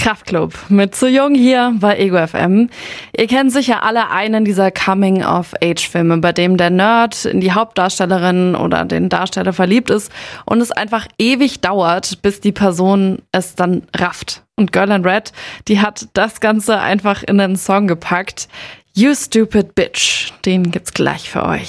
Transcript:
Kraftklub mit Zu Jung hier bei Ego FM. Ihr kennt sicher alle einen dieser Coming-of-Age-Filme, bei dem der Nerd in die Hauptdarstellerin oder den Darsteller verliebt ist und es einfach ewig dauert, bis die Person es dann rafft. Und Girl in Red, die hat das Ganze einfach in einen Song gepackt. You Stupid Bitch, den gibt's gleich für euch.